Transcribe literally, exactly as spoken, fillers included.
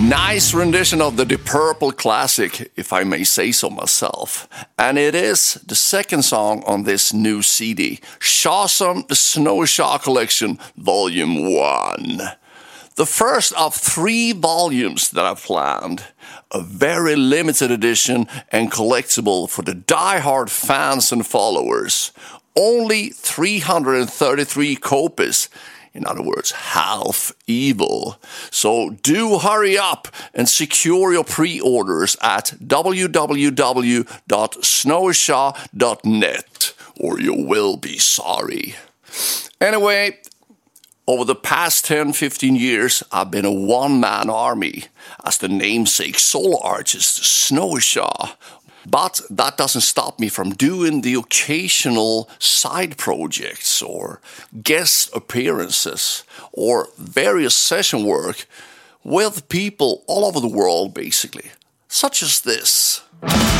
Nice rendition of the Deep Purple classic, if I may say so myself. And it is the second song on this new C D, Shawsome The Snowy Shaw Collection, Volume one. The first of three volumes that I've planned. A very limited edition and collectible for the die-hard fans and followers. Only three hundred thirty-three copies. In other words, half evil. So do hurry up and secure your pre-orders at w w w dot snowishaw dot net or you will be sorry. Anyway, over the past ten to fifteen years, I've been a one-man army as the namesake solo artist Snowy Shaw. But that doesn't stop me from doing the occasional side projects or guest appearances or various session work with people all over the world, basically, such as this.